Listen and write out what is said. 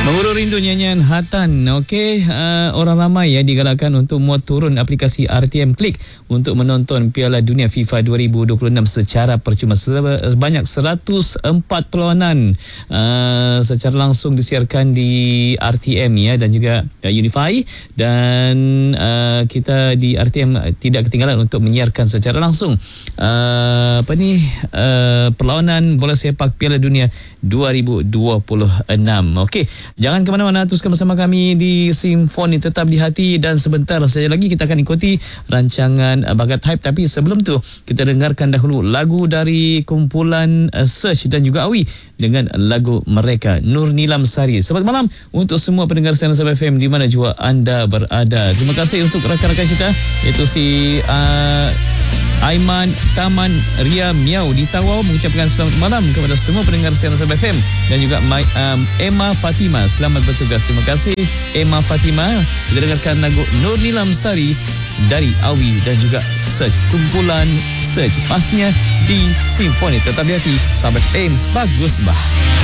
Mengurung rindu nyanyian Hatan. Okey, orang ramai digalakkan untuk muat turun aplikasi RTM Klik untuk menonton Piala Dunia FIFA 2026 secara percuma. Sebanyak 104 perlawanan secara langsung disiarkan di RTM dan juga Unify, dan kita di RTM tidak ketinggalan untuk menyiarkan secara langsung perlawanan bola sepak Piala Dunia 2026. Okey, jangan ke mana-mana, teruskan bersama kami di Simfoni Tetap di Hati, dan sebentar saja lagi kita akan ikuti rancangan Bagat Hype. Tapi sebelum tu kita dengarkan dahulu lagu dari kumpulan Search dan juga Awi dengan lagu mereka Nur Nilam Sari. Selamat malam untuk semua pendengar Siaran Sabah FM di mana jua anda berada. Terima kasih untuk rakan-rakan kita, iaitu si Aiman Taman Ria Miau di Tawau mengucapkan selamat malam kepada semua pendengar Siaran Sabah FM, dan juga Emma Fatima, selamat bertugas. Terima kasih Emma Fatima. Kita dengarkan lagu Nur Nilam Sari dari Awi dan juga Search, kumpulan Search, pastinya di Simfoni Tetap di Hati Sabah FM. Bagus bah.